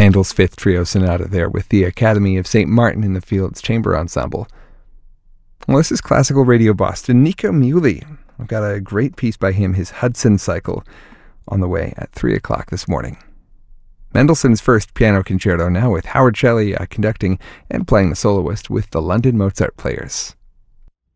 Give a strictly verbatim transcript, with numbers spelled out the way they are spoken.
Handel's Fifth Trio Sonata there with the Academy of Saint Martin in the Fields Chamber Ensemble. Well, this is Classical Radio Boston. Nico Muhly. I've got a great piece by him, his Hudson Cycle, on the way at three o'clock this morning. Mendelssohn's First Piano Concerto now with Howard Shelley uh, conducting and playing the soloist with the London Mozart Players.